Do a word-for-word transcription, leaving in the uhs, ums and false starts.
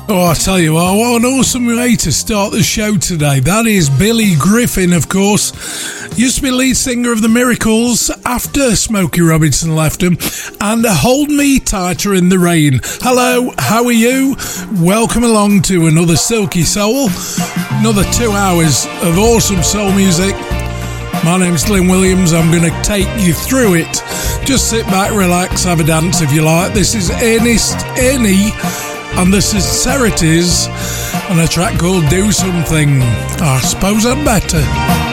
Oh, I tell you what, what an awesome way to start the show today. That is Billy Griffin, of course. Used to be lead singer of The Miracles after Smokey Robinson left him. And Hold Me Tighter in the Rain. Hello, how are you? Welcome along to another Silky Soul. Another two hours of awesome soul music. My name's Glyn Williams. I'm going to take you through it. Just sit back, relax, have a dance if you like. This is Ernest Ernie and the Sincerities on a track called Do Something. I suppose I'd better.